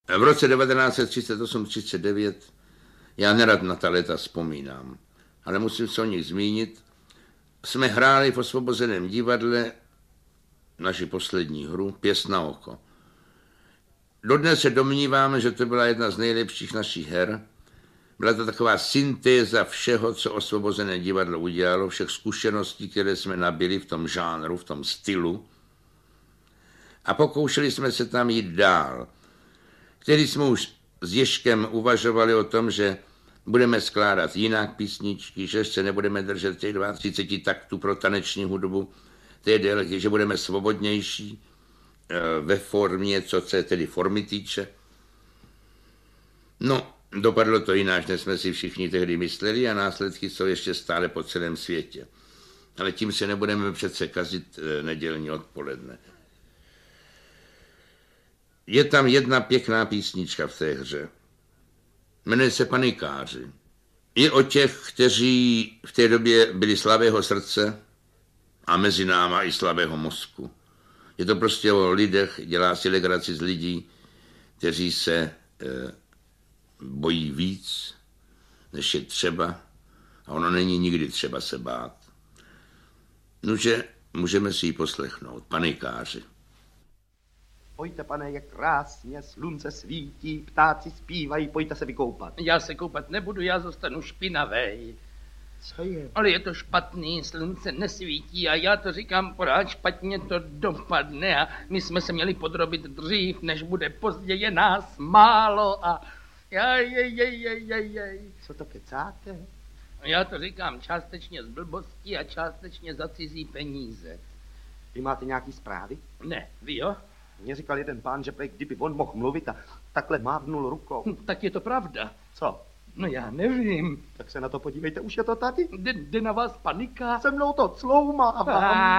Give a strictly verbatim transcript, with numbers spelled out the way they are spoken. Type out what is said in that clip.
V roce devatenáct set třicet osm třicet devět, já nerad na ta léta vzpomínám, ale musím se o nich zmínit, jsme hráli v Osvobozeném divadle naši poslední hru Pěst na oko. Dodnes se domníváme, že to byla jedna z nejlepších našich her. Byla to taková syntéza všeho, co Osvobozené divadlo udělalo, všech zkušeností, které jsme nabili v tom žánru, v tom stylu. A pokoušeli jsme se tam jít dál. Který jsme už s Ježkem uvažovali o tom, že budeme skládat jinak písničky, že se nebudeme držet těch třicet dva taktů pro taneční hudbu, té délky, že budeme svobodnější ve formě, co se tedy formy týče. No, dopadlo to jinak, než jsme si všichni tehdy mysleli a následky jsou ještě stále po celém světě. Ale tím se nebudeme přece kazit nedělní odpoledne. Je tam jedna pěkná písnička v té hře. Jmenuje se Panikáři. Je o těch, kteří v té době byli slabého srdce a mezi náma i slabého mozku. Je to prostě o lidech, dělá si legraci z lidí, kteří se e, bojí víc, než je třeba. A ono není nikdy třeba se bát. Nože, můžeme si ji poslechnout. Panikáři. Pojďte, pane, jak krásně, slunce svítí, ptáci zpívají, pojďte se vykoupat. Já se koupat nebudu, já zůstanu špinavej. Co je? Ale je to špatný, slunce nesvítí a já to říkám pořád, špatně to dopadne a my jsme se měli podrobit dřív, než bude pozdě, je nás málo a jej, jej, jej, jej, jej, jej. Co to kecáte? Já to říkám částečně z blbosti a částečně za cizí peníze. Vy máte nějaký zprávy? Ne, vy jo? Mně říkal jeden pán, že prej, kdyby on mohl mluvit a takhle mávnul rukou. Hm, tak je to pravda. Co? No já nevím. Tak se na to podívejte, už je to tady. Jde, jde na vás panika? Se mnou to cloumávám.